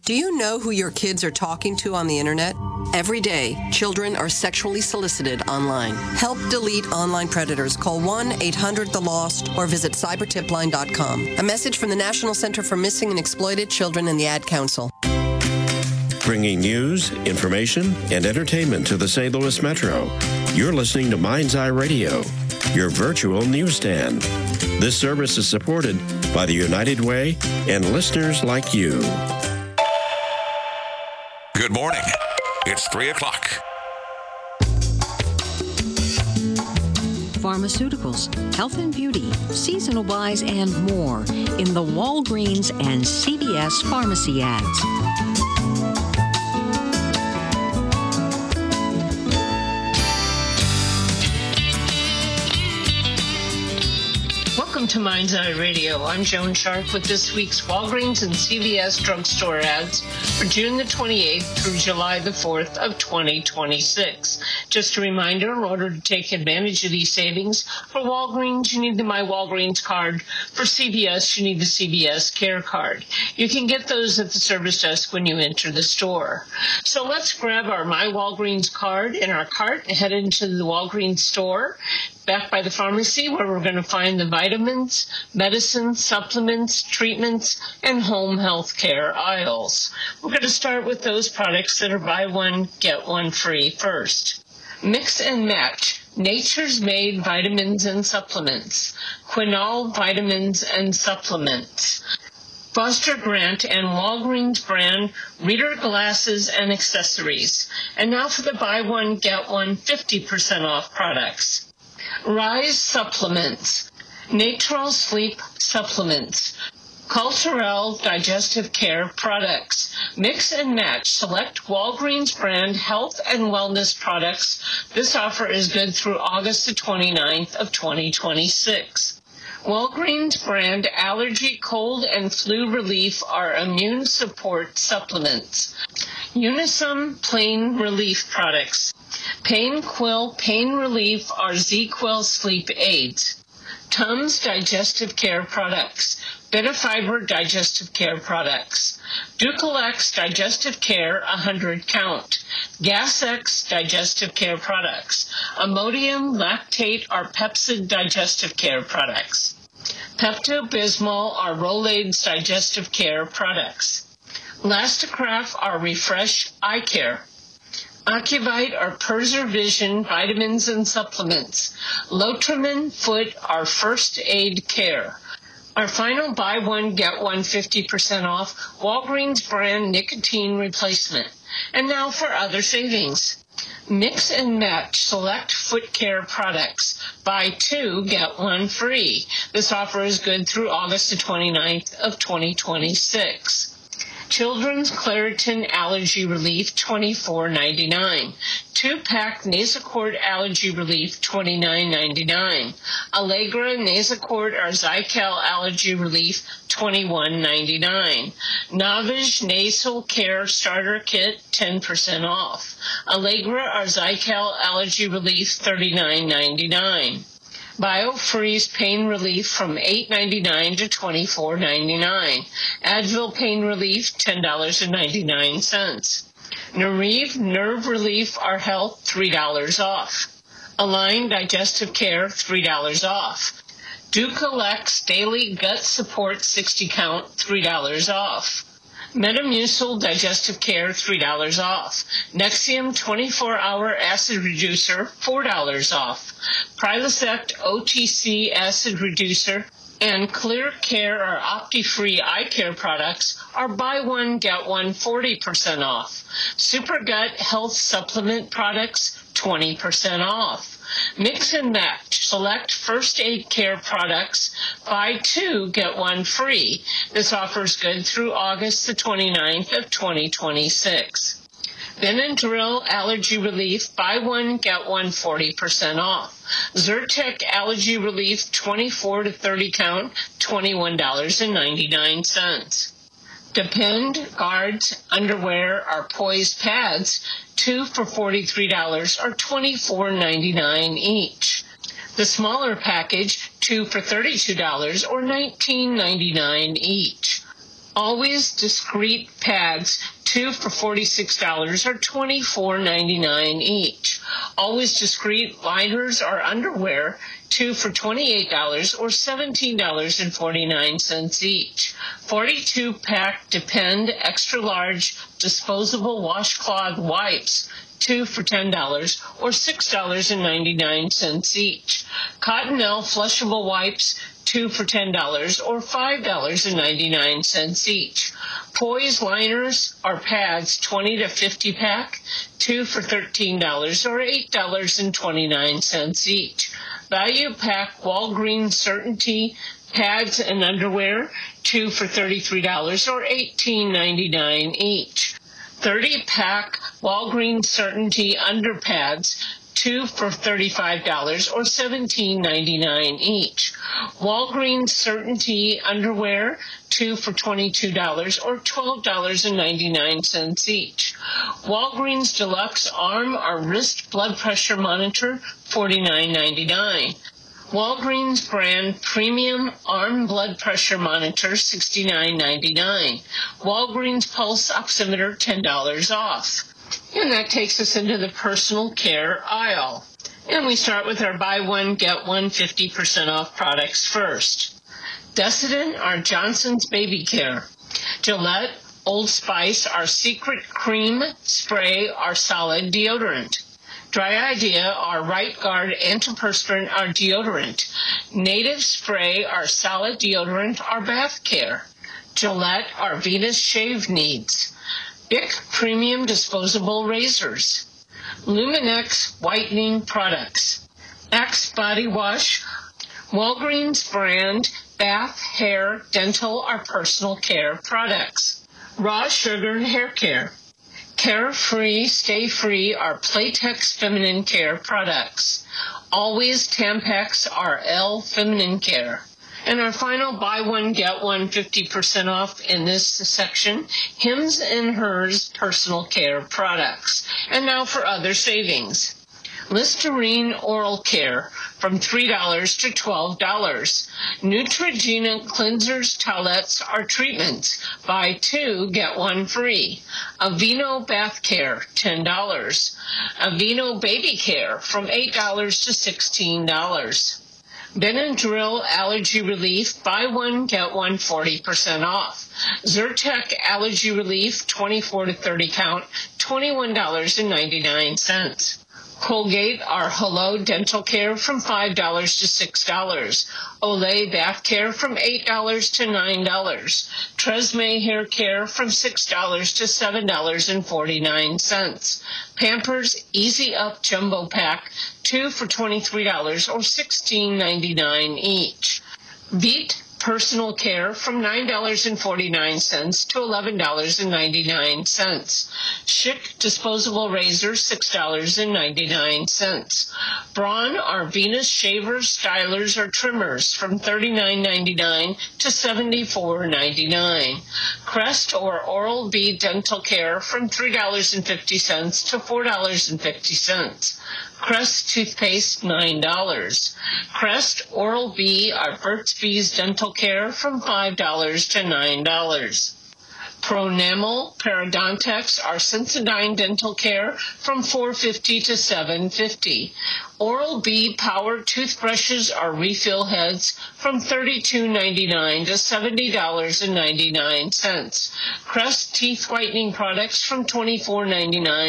Do you know who your kids are talking to on the internet? Every day, children are sexually solicited online. Help delete online predators. Call 1-800-THE-LOST or visit cybertipline.com. A message from the National Center for Missing and Exploited Children and the Ad Council. Bringing news, information, and entertainment to the St. Louis Metro. You're listening to Mind's Eye Radio, your virtual newsstand. This service is supported by the United Way and listeners like you. Good morning. It's 3 o'clock. Pharmaceuticals, health and beauty, seasonal buys, and more in the Walgreens and CVS pharmacy ads. Welcome to Mind's Eye Radio. I'm Joan Sharp with this week's Walgreens and CVS drugstore ads for June the 28th through July the 4th of 2026. Just a reminder, in order to take advantage of these savings, for Walgreens, you need the My Walgreens card. For CVS, you need the CVS Care card. You can get those at the service desk when you enter the store. So let's grab our My Walgreens card in our cart and head into the Walgreens store, back by the pharmacy, where we're going to find the vitamins, medicines, supplements, treatments, and home health care aisles. We're going to start with those products that are buy one, get one free first. Mix and Match, Nature's Made Vitamins and Supplements, Quinol Vitamins and Supplements, Foster Grant and Walgreens brand reader glasses and accessories. And now for the buy one, get one 50% off products. Rise Supplements, Natural Sleep Supplements, Culturelle Digestive Care Products. Mix and match select Walgreens brand health and wellness products. This offer is good through August the 29th of 2026. Walgreens brand allergy, cold, and flu relief are immune support supplements. Unisum Pain Relief products. Pain Quill Pain Relief are Z-Quill sleep aids. Tums Digestive Care products. Betafiber Digestive Care products. Ducalex Digestive Care 100 count. Gas-X Digestive Care products. Imodium Lactate or Pepcid Digestive Care products. Pepto-Bismol are Rolaids Digestive Care products. Lastacraft are Refresh Eye Care. Ocuvite or Preservision vitamins and supplements. Lotrimin Foot are First Aid Care. Our final buy one, get one 50% off Walgreens brand nicotine replacement. And now for other savings. Mix and match select foot care products. Buy two, get one free. This offer is good through August the 29th of 2026. Children's Claritin Allergy Relief, $24.99. 2-pack Nasacort Allergy Relief, $29.99. Allegra Nasacort or Zycal Allergy Relief, $21.99. Navage Nasal Care Starter Kit, 10% off. Allegra or Zycal Allergy Relief, $39.99. BioFreeze Pain Relief from $8.99 to $24.99. Advil Pain Relief, $10.99. Nerve Nerve Relief or Health, $3 off. Align Digestive Care, $3 off. Ducalex Daily Gut Support 60 count, $3 off. Metamucil Digestive Care, $3 off. Nexium 24-hour Acid Reducer, $4 off. Prilosec OTC Acid Reducer and Clear Care or OptiFree Eye Care products are buy one, get one 40% off. Supergut Health Supplement products, 20% off. Mix and match select First Aid Care products. Buy two, get one free. This offer is good through August the 29th of 2026. Benadryl Allergy Relief, buy one, get one 40% off. Zyrtec Allergy Relief, 24 to 30 count, $21.99. Depend Guards Underwear or Poise Pads, 2 for $43 or $24.99 each. The smaller package, 2 for $32 or $19.99 each. Always discreet pads, 2 for $46 or $24.99 each. Always discreet liners or underwear, 2 for $28 or $17.49 each. 42-pack Depend extra large disposable washcloth wipes, 2 for $10 or $6.99 each. Cottonelle flushable wipes, 2 for $10 or $5.99 each. Poise liners or pads, 20 to 50 pack, 2 for $13 or $8.29 each. Value pack Walgreens Certainty pads and underwear, 2 for $33 or $18.99 each. 30-pack Walgreens Certainty underpads, 2 for $35 or $17.99 each. Walgreens Certainty underwear, 2 for $22 or $12.99 each. Walgreens Deluxe arm or wrist blood pressure monitor, $49.99. Walgreens brand premium arm blood pressure monitor, $69.99. Walgreens pulse oximeter, $10 off. And that takes us into the personal care aisle. And we start with our buy one, get one 50% off products first. Desitin, our Johnson's Baby Care. Gillette, Old Spice, our Secret Cream Spray, our solid deodorant. Dry Idea, our Right Guard Antiperspirant, our deodorant. Native Spray, our solid deodorant, our bath care. Gillette, our Venus Shave Needs. Bic Premium Disposable Razors. Luminex Whitening Products. Axe Body Wash. Walgreens brand bath, hair, dental, or personal care products. Raw Sugar Hair Care. Carefree, Stay Free are Playtex Feminine Care products. Always Tampax RL Feminine Care. And our final buy one, get one 50% off in this section, Hims and Hers Personal Care products. And now for other savings. Listerine Oral Care from $3 to $12. Neutrogena Cleansers, Towelettes, or Treatments. Buy 2, get 1 free. Aveeno Bath Care, $10. Aveeno Baby Care from $8 to $16. Benadryl Allergy Relief, buy 1, get 1 40% off. Zyrtec Allergy Relief, 24 to 30 count, $21.99. Colgate, our Hello Dental Care from $5 to $6. Olay Bath Care from $8 to $9. Tresemme Hair Care from $6 to $7.49. Pampers Easy Up Jumbo Pack, 2 for $23 or $16.99 each. Veet Personal Care from $9.49 to $11.99. Schick Disposable Razor, $6.99. Braun our Venus Shavers, Stylers, or Trimmers from $39.99 to $74.99. Crest or Oral-B Dental Care from $3.50 to $4.50. Crest toothpaste, $9. Crest Oral-B our Burt's Bees Dental Care from $5 to $9. Pronamel Parodontax our Sensodyne Dental Care from $4.50 to $7.50. Oral-B Power Toothbrushes or Refill Heads from $32.99 to $70.99. Crest Teeth Whitening Products from $24.99